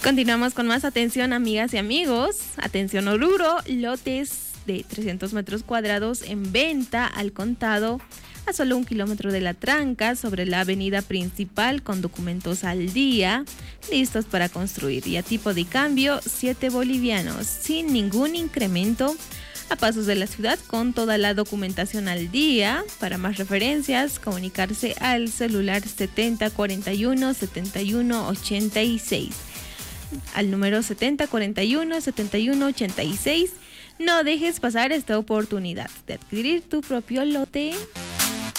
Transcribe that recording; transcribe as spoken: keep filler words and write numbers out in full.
Continuamos con más. Atención, amigas y amigos. Atención, Oruro. Lotes de trescientos metros cuadrados en venta al contado a solo un kilómetro de la tranca sobre la avenida principal con documentos al día, listos para construir y a tipo de cambio siete bolivianos sin ningún incremento, a pasos de la ciudad con toda la documentación al día. Para más referencias, comunicarse al celular setenta cuarenta y uno setenta y uno ochenta y seis. Al número setenta cuarenta y uno setenta y uno ochenta y seis. No dejes pasar esta oportunidad de adquirir tu propio lote.